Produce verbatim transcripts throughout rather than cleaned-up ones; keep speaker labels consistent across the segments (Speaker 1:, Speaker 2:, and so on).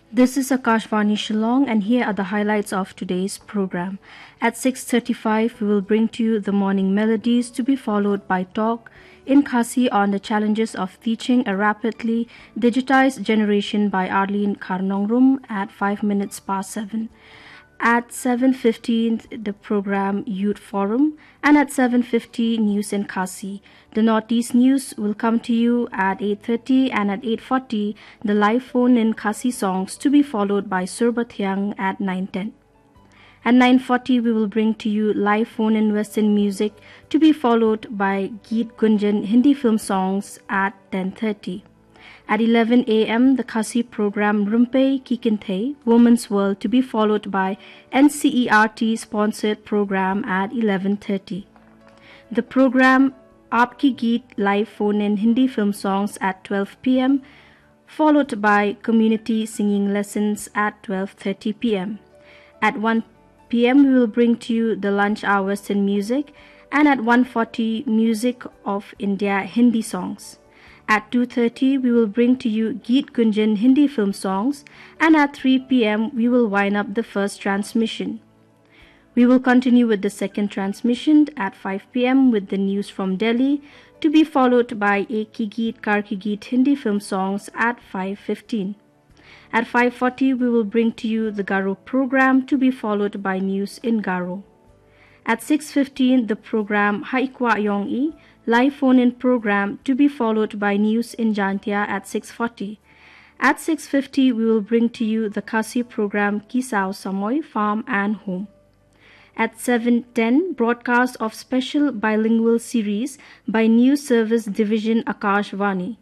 Speaker 1: This is Akashvani Shillong, and here are the highlights of today's program. At six thirty-five, we will bring to you the morning melodies, to be followed by talk in Khasi on the challenges of teaching a rapidly digitized generation by Arlene Karnongrum at five minutes past seven. At seven fifteen, the program Youth Forum, and at seven fifty, News in Khasi. The Northeast News will come to you at eight thirty, and at eight forty, the live phone in Khasi songs, to be followed by Surbathyang at nine ten. At nine forty, we will bring to you live phone in Western music, to be followed by Geet Gunjan Hindi film songs at ten thirty. At eleven a m, the Khasi program Rumpe Kikinthe, Women's World, to be followed by N C E R T-sponsored program at eleven thirty. The program Aapki Geet live phone-in Hindi film songs at twelve p m, followed by community singing lessons at twelve thirty p m. At one p m, we will bring to you the lunch hour Western music, and at one forty, Music of India Hindi songs. At two thirty, we will bring to you Geet Gunjan Hindi film songs, and at three p m, we will wind up the first transmission. We will continue with the second transmission at five p m with the news from Delhi, to be followed by Ek Ki Geet Kar Ki Geet Hindi film songs at five fifteen. At five forty, we will bring to you the Garo program, to be followed by news in Garo. At six fifteen, the program Haikwa Yong-i, live phone-in program, to be followed by news in Jantia at six forty. At six fifty, we will bring to you the Khasi program Kisao Samoy, Farm and Home. At seven ten, broadcast of special bilingual series by News Service Division Akashvani.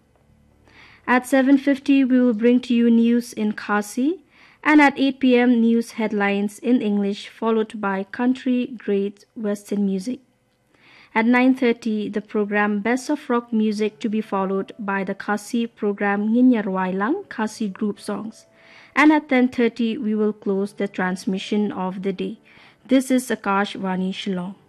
Speaker 1: At seven fifty, we will bring to you news in Khasi, and at eight p m, news headlines in English, followed by country-grade Western music. At nine thirty, the program Best of Rock Music, to be followed by the Khasi program Nginyar Wailang, Khasi group songs. And at ten thirty, we will close the transmission of the day. This is Akashvani Shillong.